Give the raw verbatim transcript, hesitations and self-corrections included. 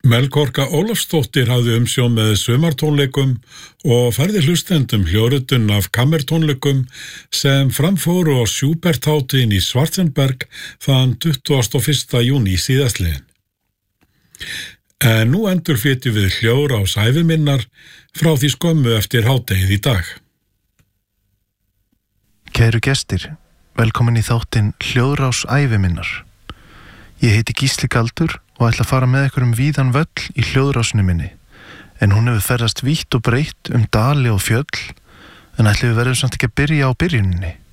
Melkorka Ólafsdóttir hafði umsjón með sumartónleikum og færði hlustendum hljóritun af kammertónleikum sem framfóru á Schubert-hátíðinni í Schwarzenberg þann tuttugasta og fyrsta júní síðastliðinn. En nú endurflytjum við Hljóðrás æviminnar frá því skömmu eftir hádegið í dag. Kæru gestir, velkomin í þáttinn Hljóðrás æviminnar. Ég heiti Gísli Galdur og ætla að fara með ykkur um víðan völl í hljóðrásinu minni, en hún hefur ferðast vítt og breitt um dali og fjöll, en ætli við verðum samt ekki að byrja á byrjuninni.